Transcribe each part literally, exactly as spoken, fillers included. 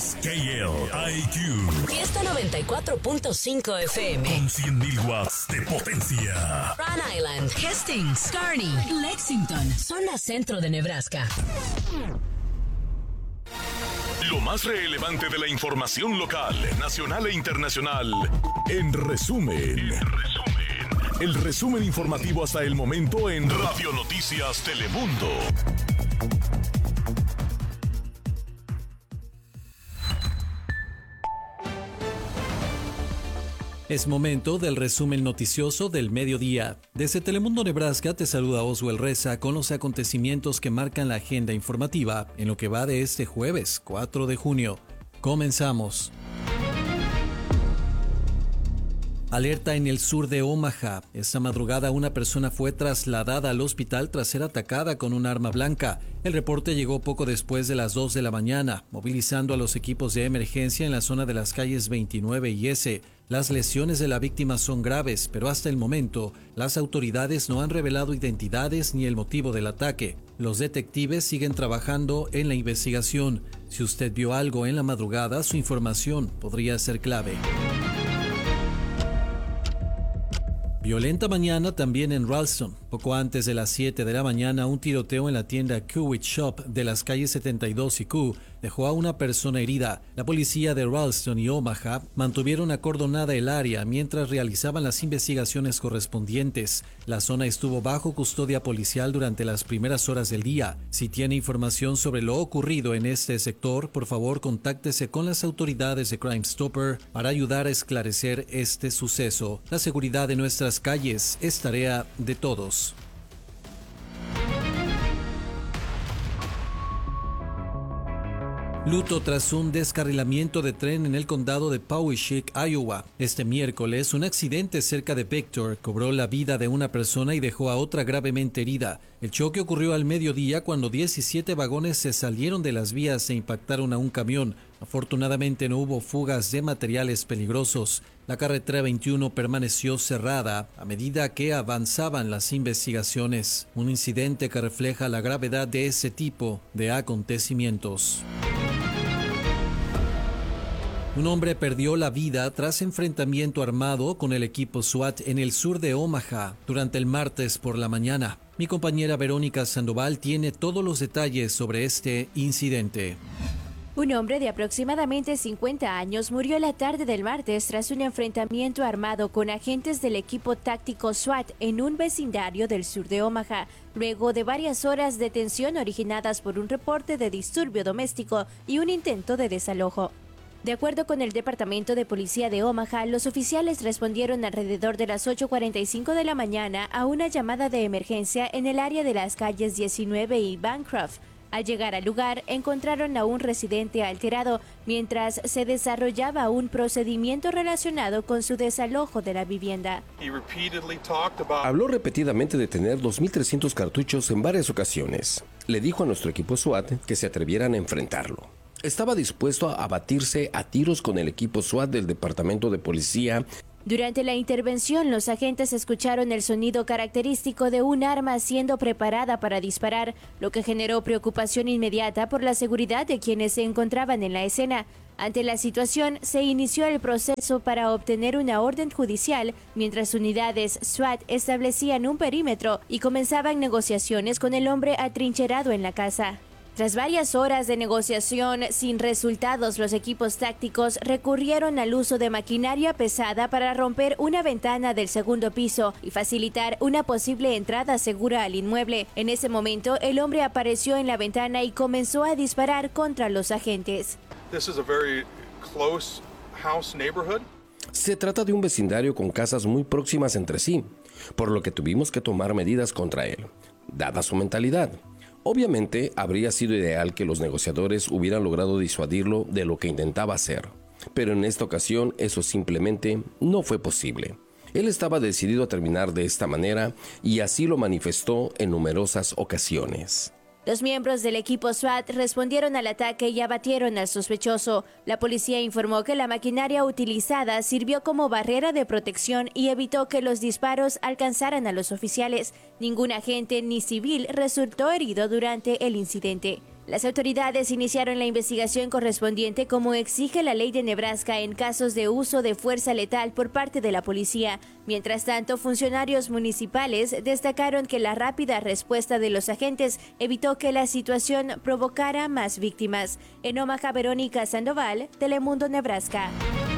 es K L I Q. Fiesta noventa y cuatro punto cinco F M. Con cien mil watts de potencia. Rhode Island, Hastings, Kearney, Lexington, zona centro de Nebraska. Lo más relevante de la información local, nacional e internacional, en resumen. En resumen. El resumen informativo hasta el momento en Radio Noticias Telemundo. Es momento del resumen noticioso del mediodía. Desde Telemundo Nebraska te saluda Oswald Reza con los acontecimientos que marcan la agenda informativa en lo que va de este jueves cuatro de junio. Comenzamos. Alerta en el sur de Omaha. Esta madrugada una persona fue trasladada al hospital tras ser atacada con un arma blanca. El reporte llegó poco después de las dos de la mañana, movilizando a los equipos de emergencia en la zona de las calles veintinueve y S. Las lesiones de la víctima son graves, pero hasta el momento las autoridades no han revelado identidades ni el motivo del ataque. Los detectives siguen trabajando en la investigación. Si usted vio algo en la madrugada, su información podría ser clave. Violenta mañana también en Ralston. Poco antes de las siete de la mañana, un tiroteo en la tienda Q-Wit Shop de las calles setenta y dos y Q dejó a una persona herida. La policía de Ralston y Omaha mantuvieron acordonada el área mientras realizaban las investigaciones correspondientes. La zona estuvo bajo custodia policial durante las primeras horas del día. Si tiene información sobre lo ocurrido en este sector, por favor contáctese con las autoridades de Crime Stopper para ayudar a esclarecer este suceso. La seguridad de nuestras calles es tarea de todos. Luto tras un descarrilamiento de tren en el condado de Poweshiek, Iowa. Este miércoles, un accidente cerca de Victor cobró la vida de una persona y dejó a otra gravemente herida. El choque ocurrió al mediodía cuando diecisiete vagones se salieron de las vías e impactaron a un camión. Afortunadamente no hubo fugas de materiales peligrosos. La carretera veintiuno permaneció cerrada a medida que avanzaban las investigaciones. Un incidente que refleja la gravedad de ese tipo de acontecimientos. Un hombre perdió la vida tras enfrentamiento armado con el equipo SWAT en el sur de Omaha durante el martes por la mañana. Mi compañera Verónica Sandoval tiene todos los detalles sobre este incidente. Un hombre de aproximadamente cincuenta años murió la tarde del martes tras un enfrentamiento armado con agentes del equipo táctico SWAT en un vecindario del sur de Omaha, luego de varias horas de tensión originadas por un reporte de disturbio doméstico y un intento de desalojo. De acuerdo con el Departamento de Policía de Omaha, los oficiales respondieron alrededor de las ocho cuarenta y cinco de la mañana a una llamada de emergencia en el área de las calles diecinueve y Bancroft. Al llegar al lugar, encontraron a un residente alterado mientras se desarrollaba un procedimiento relacionado con su desalojo de la vivienda. Habló repetidamente de tener dos mil trescientos cartuchos en varias ocasiones. Le dijo a nuestro equipo SWAT que se atrevieran a enfrentarlo. Estaba dispuesto a abatirse a tiros con el equipo SWAT del Departamento de Policía. Durante la intervención, los agentes escucharon el sonido característico de un arma siendo preparada para disparar, lo que generó preocupación inmediata por la seguridad de quienes se encontraban en la escena. Ante la situación, se inició el proceso para obtener una orden judicial, mientras unidades SWAT establecían un perímetro y comenzaban negociaciones con el hombre atrincherado en la casa. Tras varias horas de negociación sin resultados, los equipos tácticos recurrieron al uso de maquinaria pesada para romper una ventana del segundo piso y facilitar una posible entrada segura al inmueble. En ese momento, el hombre apareció en la ventana y comenzó a disparar contra los agentes. This is a very close house neighborhood. Se trata de un vecindario con casas muy próximas entre sí, por lo que tuvimos que tomar medidas contra él, dada su mentalidad. Obviamente, habría sido ideal que los negociadores hubieran logrado disuadirlo de lo que intentaba hacer, pero en esta ocasión eso simplemente no fue posible. Él estaba decidido a terminar de esta manera y así lo manifestó en numerosas ocasiones. Los miembros del equipo SWAT respondieron al ataque y abatieron al sospechoso. La policía informó que la maquinaria utilizada sirvió como barrera de protección y evitó que los disparos alcanzaran a los oficiales. Ningún agente ni civil resultó herido durante el incidente. Las autoridades iniciaron la investigación correspondiente como exige la ley de Nebraska en casos de uso de fuerza letal por parte de la policía. Mientras tanto, funcionarios municipales destacaron que la rápida respuesta de los agentes evitó que la situación provocara más víctimas. En Omaha, Verónica Sandoval, Telemundo, Nebraska.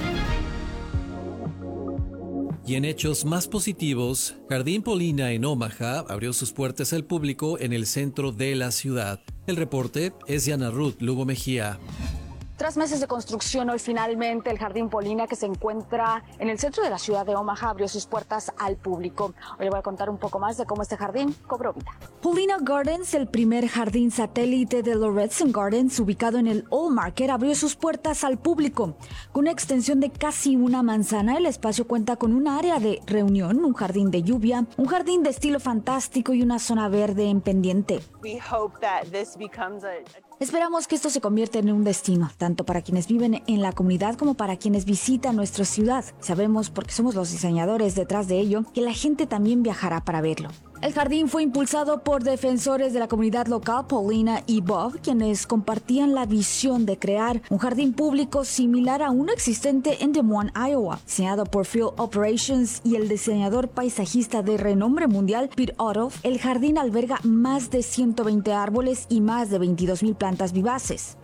Y en hechos más positivos, Jardín Paulina en Omaha abrió sus puertas al público en el centro de la ciudad. El reporte es de Ana Ruth Lugo Mejía. Tras meses de construcción, hoy finalmente el Jardín Paulina, que se encuentra en el centro de la ciudad de Omaha, abrió sus puertas al público. Hoy le voy a contar un poco más de cómo este jardín cobró vida. Paulina Gardens, el primer jardín satélite de Laureaton Gardens, ubicado en el Old Market, abrió sus puertas al público. Con una extensión de casi una manzana, el espacio cuenta con un área de reunión, un jardín de lluvia, un jardín de estilo fantástico y una zona verde en pendiente. We hope that this becomes a Esperamos que esto se convierta en un destino, tanto para quienes viven en la comunidad como para quienes visitan nuestra ciudad. Sabemos, porque somos los diseñadores detrás de ello, que la gente también viajará para verlo. El jardín fue impulsado por defensores de la comunidad local, Paulina y Bob, quienes compartían la visión de crear un jardín público similar a uno existente en Des Moines, Iowa. Diseñado por Field Operations y el diseñador paisajista de renombre mundial, Pete Otto, el jardín alberga más de ciento veinte árboles y más de veintidós mil plantas vivaces.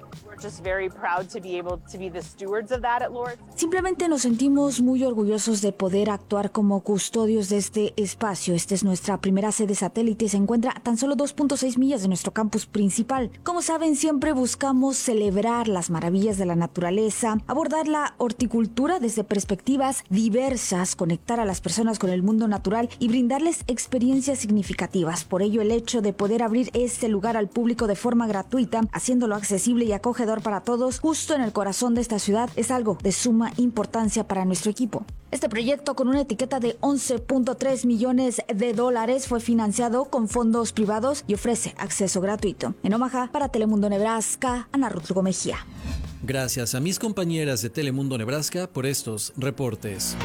Simplemente nos sentimos muy orgullosos de poder actuar como custodios de este espacio. Esta es nuestra primera sede satélite y se encuentra a tan solo dos punto seis millas de nuestro campus principal. Como saben, siempre buscamos celebrar las maravillas de la naturaleza, abordar la horticultura desde perspectivas diversas, conectar a las personas con el mundo natural y brindarles experiencias significativas. Por ello, el hecho de poder abrir este lugar al público de forma gratuita, haciéndolo accesible y acogedor para todos, justo en el corazón de esta ciudad, es algo de suma importancia para nuestro equipo. Este proyecto, con una etiqueta de once punto tres millones de dólares, fue financiado con fondos privados y ofrece acceso gratuito. En Omaha, para Telemundo Nebraska, Ana Ruth Lugo Mejía. Gracias a mis compañeras de Telemundo Nebraska por estos reportes.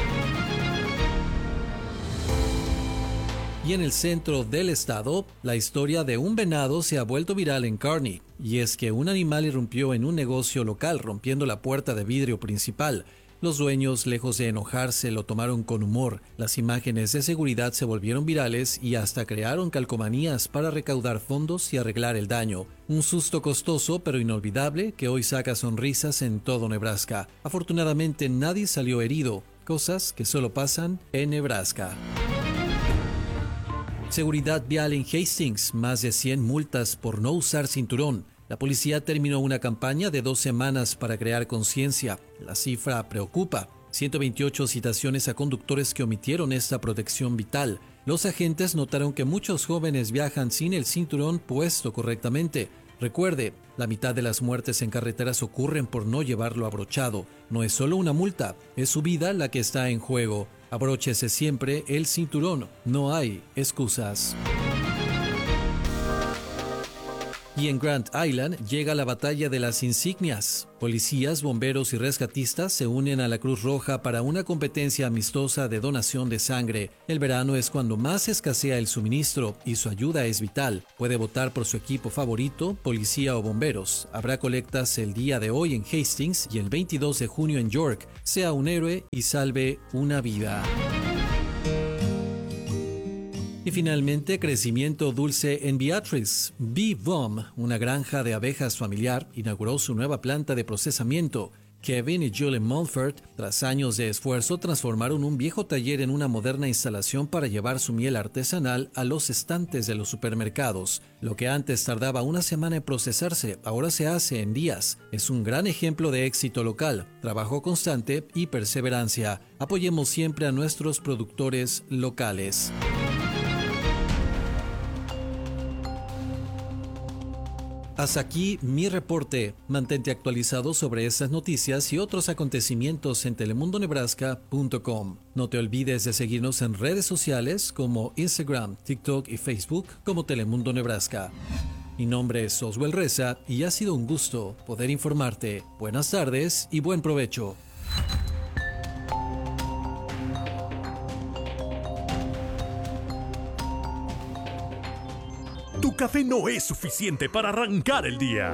Y en el centro del estado, la historia de un venado se ha vuelto viral en Kearney. Y es que un animal irrumpió en un negocio local rompiendo la puerta de vidrio principal. Los dueños, lejos de enojarse, lo tomaron con humor. Las imágenes de seguridad se volvieron virales y hasta crearon calcomanías para recaudar fondos y arreglar el daño. Un susto costoso pero inolvidable que hoy saca sonrisas en todo Nebraska. Afortunadamente nadie salió herido, cosas que solo pasan en Nebraska. Seguridad vial en Hastings, más de cien multas por no usar cinturón. La policía terminó una campaña de dos semanas para crear conciencia. La cifra preocupa. ciento veintiocho citaciones a conductores que omitieron esta protección vital. Los agentes notaron que muchos jóvenes viajan sin el cinturón puesto correctamente. Recuerde, la mitad de las muertes en carreteras ocurren por no llevarlo abrochado. No es solo una multa, es su vida la que está en juego. Abróchese siempre el cinturón, no hay excusas. Y en Grand Island llega la batalla de las insignias. Policías, bomberos y rescatistas se unen a la Cruz Roja para una competencia amistosa de donación de sangre. El verano es cuando más escasea el suministro y su ayuda es vital. Puede votar por su equipo favorito, policía o bomberos. Habrá colectas el día de hoy en Hastings y el veintidós de junio en York. Sea un héroe y salve una vida. Y finalmente, crecimiento dulce en Beatrice. Bee Bomb, una granja de abejas familiar, inauguró su nueva planta de procesamiento. Kevin y Julie Mulford, tras años de esfuerzo, transformaron un viejo taller en una moderna instalación para llevar su miel artesanal a los estantes de los supermercados. Lo que antes tardaba una semana en procesarse, ahora se hace en días. Es un gran ejemplo de éxito local, trabajo constante y perseverancia. Apoyemos siempre a nuestros productores locales. Hasta aquí mi reporte. Mantente actualizado sobre estas noticias y otros acontecimientos en telemundo nebraska punto com. No te olvides de seguirnos en redes sociales como Instagram, TikTok y Facebook como Telemundo Nebraska. Mi nombre es Oswell Reza y ha sido un gusto poder informarte. Buenas tardes y buen provecho. Tu café no es suficiente para arrancar el día.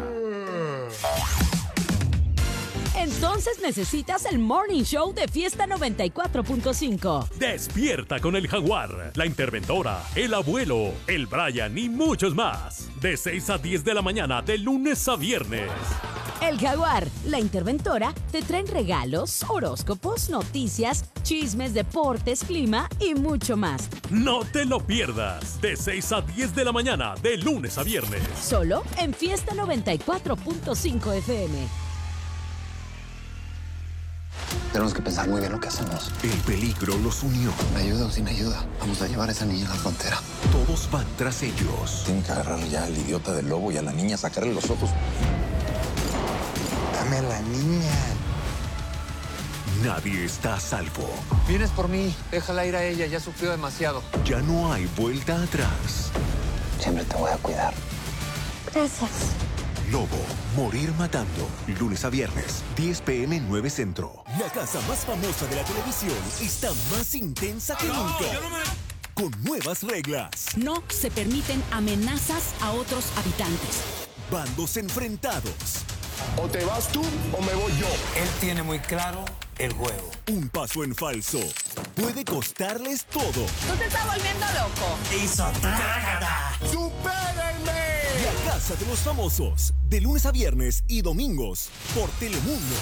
Entonces necesitas el Morning Show de Fiesta noventa y cuatro punto cinco. Despierta con el Jaguar, la Interventora, el Abuelo, el Brian y muchos más. De seis a diez de la mañana, de lunes a viernes. El Jaguar, la Interventora, te traen regalos, horóscopos, noticias, chismes, deportes, clima y mucho más. No te lo pierdas. De seis a diez de la mañana, de lunes a viernes. Solo en Fiesta noventa y cuatro punto cinco F M. Tenemos que pensar muy bien lo que hacemos. El peligro los unió. ¿Con ayuda o sin ayuda? Vamos a llevar a esa niña a la frontera. Todos van tras ellos. Tienen que agarrar ya al idiota del lobo y a la niña, sacarle los ojos. Dame a la niña. Nadie está a salvo. Vienes por mí. Déjala ir a ella. Ya sufrió demasiado. Ya no hay vuelta atrás. Siempre te voy a cuidar. Gracias. Lobo, morir matando. Lunes a viernes, diez p m nueve Centro. La casa más famosa de la televisión está más intensa que nunca. Con nuevas reglas. No se permiten amenazas a otros habitantes. Bandos enfrentados. O te vas tú o me voy yo. Él tiene muy claro el juego. Un paso en falso puede costarles todo. ¿Tú te estás volviendo loco? ¡Eso, trágata! ¡Supérenme! La Casa de los Famosos, de lunes a viernes y domingos, por Telemundo.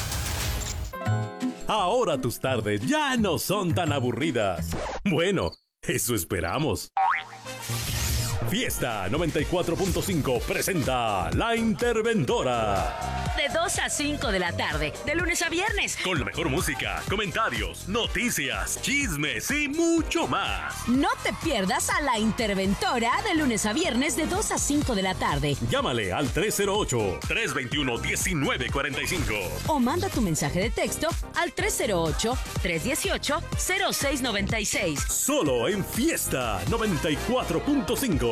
Ahora tus tardes ya no son tan aburridas. Bueno, eso esperamos. Fiesta noventa y cuatro punto cinco presenta La Interventora. De dos a cinco de la tarde, de lunes a viernes. Con la mejor música, comentarios, noticias, chismes y mucho más. No te pierdas a La Interventora de lunes a viernes de dos a cinco de la tarde. Llámale al tres cero ocho, tres dos uno, uno nueve cuatro cinco. O manda tu mensaje de texto al tres cero ocho, tres uno ocho, cero seis nueve seis. Solo en Fiesta noventa y cuatro punto cinco.